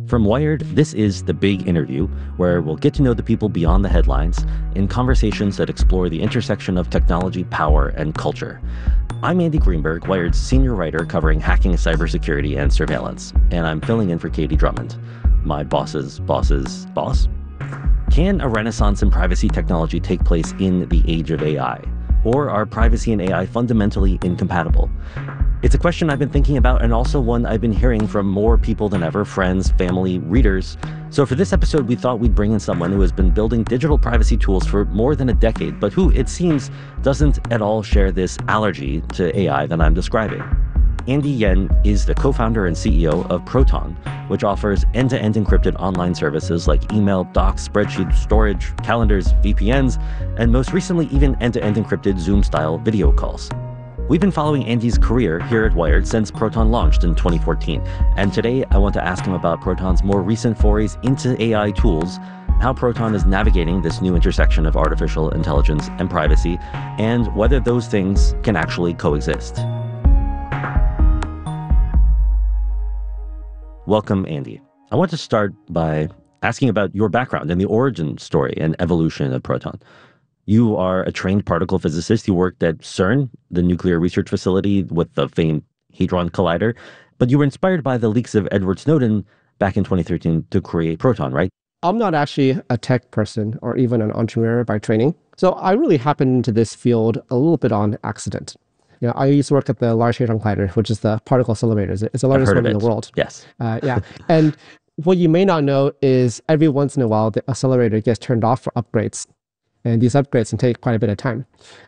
From Wired, this is The Big Interview, where we'll get to know the people beyond the headlines in conversations that explore the intersection of technology, power, and culture. I'm Andy Greenberg, Wired's senior writer covering hacking, cybersecurity, and surveillance, and I'm filling in for Katie Drummond, my boss's boss's boss. Can a renaissance in privacy technology take place in the age of AI? Or are privacy and AI fundamentally incompatible? It's a question I've been thinking about, and also one I've been hearing from more people than ever, friends, family, readers. So for this episode, we thought we'd bring in someone who has been building digital privacy tools for more than a decade, but who, it seems, doesn't at all share this allergy to AI that I'm describing. Andy Yen is the co-founder and CEO of Proton, which offers end-to-end encrypted online services like email, docs, spreadsheets, storage, calendars, VPNs, and most recently, even end-to-end encrypted Zoom-style video calls. We've been following Andy's career here at Wired since Proton launched in 2014, and today I want to ask him about Proton's more recent forays into AI tools, how Proton is navigating this new intersection of artificial intelligence and privacy, and whether those things can actually coexist. Welcome, Andy. I want to start by asking about your background and the origin story and evolution of Proton. You are a trained particle physicist. You worked at CERN, the nuclear research facility with the famed Hadron Collider, but you were inspired by the leaks of Edward Snowden back in 2013 to create Proton, right? I'm not actually a tech person or even an entrepreneur by training. So I really happened into this field a little bit on accident. You know, I used to work at the Large Hadron Collider, which is the particle accelerator. It's the largest one in the world. Yes. Yeah. And what you may not know is every once in a while, the accelerator gets turned off for upgrades. And these upgrades can take quite a bit of time.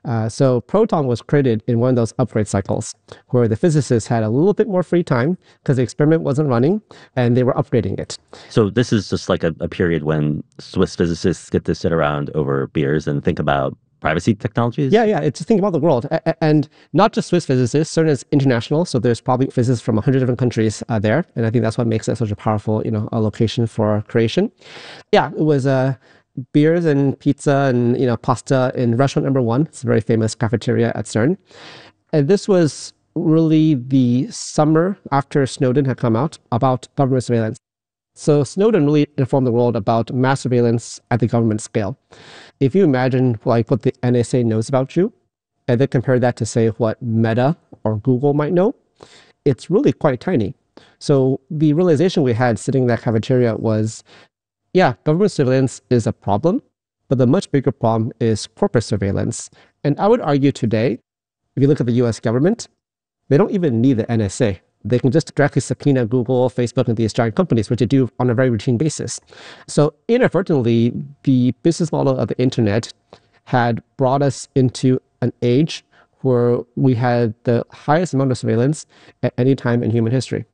So Proton was created in one of those upgrade cycles where the physicists had a little bit more free time because the experiment wasn't running and they were upgrading it. So this is just like a period when Swiss physicists get to sit around over beers and think about privacy technologies? Yeah. It's to think about the world. And not just Swiss physicists, CERN is international. So there's probably physicists from 100 different countries there. And I think that's what makes it such a powerful, a location for creation. Yeah, it was beers and pizza and pasta in restaurant number 1. It's a very famous cafeteria at CERN. And this was really the summer after Snowden had come out about government surveillance. So Snowden really informed the world about mass surveillance at the government scale. If you imagine like what the NSA knows about you, and then compare that to say what Meta or Google might know, it's really quite tiny. So the realization we had sitting in that cafeteria was, yeah, government surveillance is a problem, but the much bigger problem is corporate surveillance. And I would argue today, if you look at the US government, they don't even need the NSA. They can just directly subpoena Google, Facebook, and these giant companies, which they do on a very routine basis. So inadvertently, the business model of the internet had brought us into an age where we had the highest amount of surveillance at any time in human history.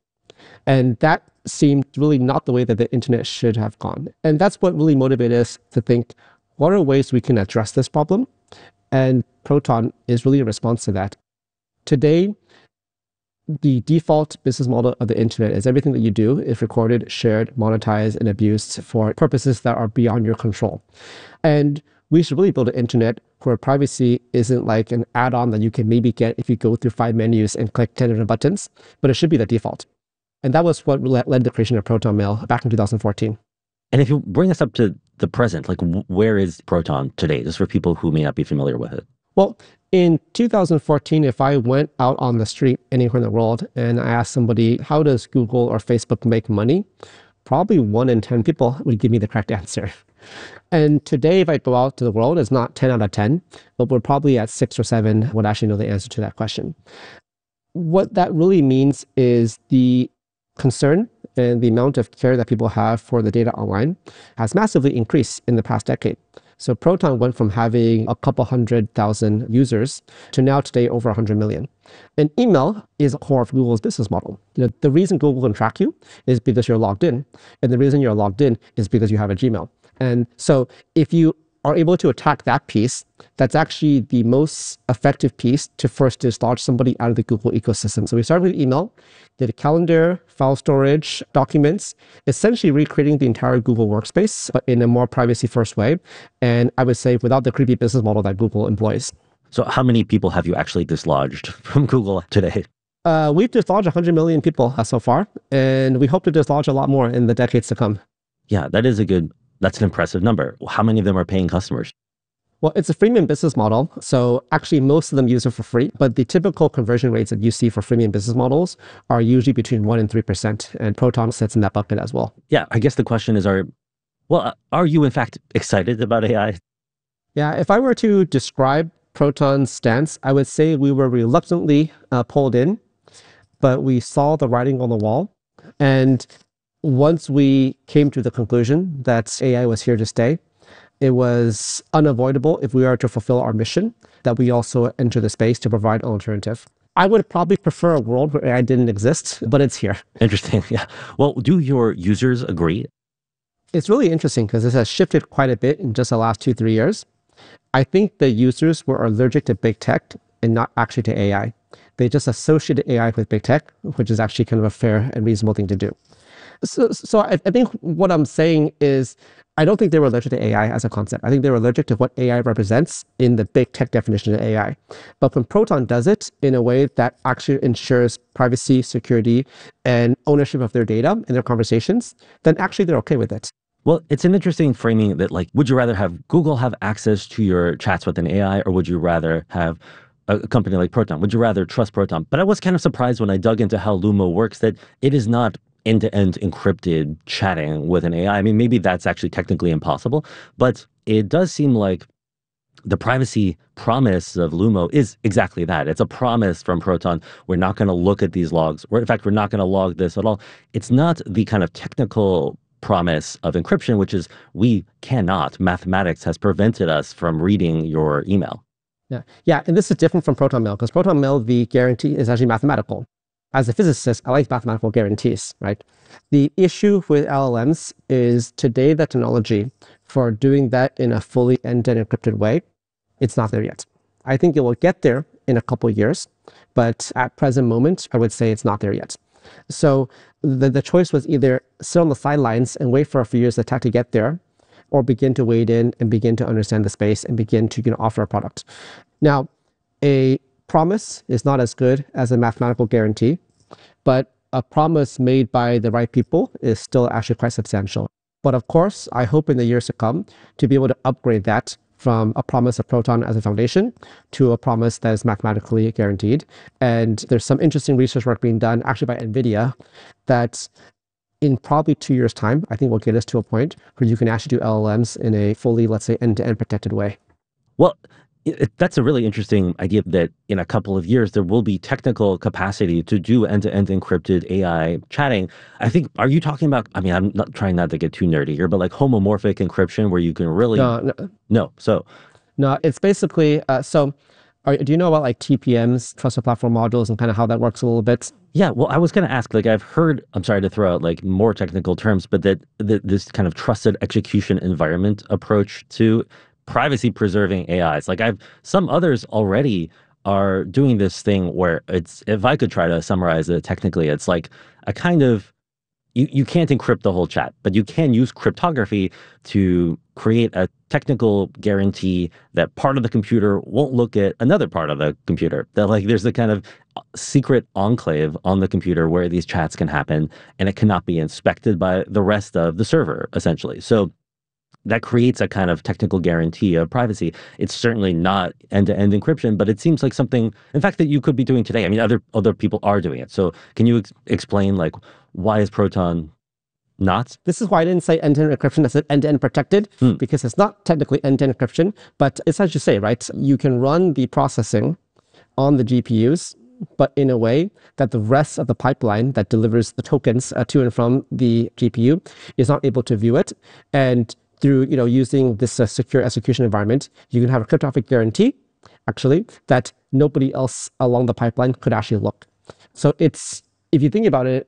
And that seemed really not the way that the internet should have gone. And that's what really motivated us to think, what are ways we can address this problem? And Proton is really a response to that. Today, the default business model of the internet is everything that you do is recorded, shared, monetized, and abused for purposes that are beyond your control. And we should really build an internet where privacy isn't like an add-on that you can maybe get if you go through 5 menus and click 10 different buttons, but it should be the default. And that was what led to the creation of Proton Mail back in 2014. And if you bring us up to the present, like where is Proton today, just for people who may not be familiar with it? Well, in 2014, if I went out on the street anywhere in the world and I asked somebody, how does Google or Facebook make money? Probably 1 in 10 people would give me the correct answer. And today, if I go out to the world, it's not 10 out of 10, but we're probably at 6 or 7 would actually know the answer to that question. What that really means is the concern and the amount of care that people have for the data online has massively increased in the past decade. So Proton went from having a couple 100,000 users to now today over 100 million. And email is a core of Google's business model. The reason Google can track you is because you're logged in. And the reason you're logged in is because you have a Gmail. And so if you are able to attack that piece, that's actually the most effective piece to first dislodge somebody out of the Google ecosystem. So we started with email, did a calendar, file storage, documents, essentially recreating the entire Google workspace, but in a more privacy-first way. And I would say without the creepy business model that Google employs. So how many people have you actually dislodged from Google today? We've dislodged 100 million people so far, and we hope to dislodge a lot more in the decades to come. Yeah, that's an impressive number. How many of them are paying customers? Well, it's a freemium business model. So actually, most of them use it for free. But the typical conversion rates that you see for freemium business models are usually between 1% and 3%. And Proton sits in that bucket as well. Yeah, I guess the question is, are you in fact excited about AI? Yeah, if I were to describe Proton's stance, I would say we were reluctantly pulled in, but we saw the writing on the wall. And once we came to the conclusion that AI was here to stay, it was unavoidable if we are to fulfill our mission that we also enter the space to provide an alternative. I would probably prefer a world where AI didn't exist, but it's here. Interesting. Yeah. Well, do your users agree? It's really interesting because this has shifted quite a bit in just the last 2-3 years. I think the users were allergic to big tech and not actually to AI. They just associated AI with big tech, which is actually kind of a fair and reasonable thing to do. So I think what I'm saying is, I don't think they were allergic to AI as a concept. I think they were allergic to what AI represents in the big tech definition of AI. But when Proton does it in a way that actually ensures privacy, security, and ownership of their data and their conversations, then actually they're okay with it. Well, it's an interesting framing that, like, would you rather have Google have access to your chats with an AI, or would you rather have a company like Proton? Would you rather trust Proton? But I was kind of surprised when I dug into how Lumo works that it is not end-to-end encrypted chatting with an AI. I mean, maybe that's actually technically impossible, but it does seem like the privacy promise of Lumo is exactly that. It's a promise from Proton. We're not going to look at these logs. In fact, we're not going to log this at all. It's not the kind of technical promise of encryption, which is we cannot. Mathematics has prevented us from reading your email. Yeah. And this is different from Proton Mail because Proton Mail, the guarantee is actually mathematical. As a physicist, I like mathematical guarantees, right? The issue with LLMs is today the technology for doing that in a fully end-to-end encrypted way, it's not there yet. I think it will get there in a couple of years, but at present moment, I would say it's not there yet. So the choice was either sit on the sidelines and wait for a few years the tech to get there, or begin to wade in and begin to understand the space and begin to offer a product. Now, a promise is not as good as a mathematical guarantee, but a promise made by the right people is still actually quite substantial. But of course, I hope in the years to come to be able to upgrade that from a promise of Proton as a foundation to a promise that is mathematically guaranteed. And there's some interesting research work being done actually by NVIDIA that in probably 2 years' time, I think will get us to a point where you can actually do LLMs in a fully, let's say, end-to-end protected way. Well, that's a really interesting idea that in a couple of years, there will be technical capacity to do end-to-end encrypted AI chatting. I think, are you talking about, I mean, I'm not trying not to get too nerdy here, but like homomorphic encryption where you can really... No. No, it's basically, do you know about like TPMs, trusted platform modules, and kind of how that works a little bit? Yeah, well, I was going to ask, like, I've heard, I'm sorry to throw out like more technical terms, but that this kind of trusted execution environment approach to privacy preserving AIs. Like some others already are doing this thing where it's, if I could try to summarize it technically, it's like a kind of, you can't encrypt the whole chat, but you can use cryptography to create a technical guarantee that part of the computer won't look at another part of the computer. That like there's a kind of secret enclave on the computer where these chats can happen and it cannot be inspected by the rest of the server, essentially. So that creates a kind of technical guarantee of privacy. It's certainly not end-to-end encryption, but it seems like something, in fact, that you could be doing today. I mean, other people are doing it. So can you explain, like, why is Proton not? This is why I didn't say end-to-end encryption. I said end-to-end protected, because it's not technically end-to-end encryption, but it's as you say, right? You can run the processing on the GPUs, but in a way that the rest of the pipeline that delivers the tokens to and from the GPU is not able to view it. And through using this secure execution environment, you can have a cryptographic guarantee, actually, that nobody else along the pipeline could actually look. So it's, if you think about it,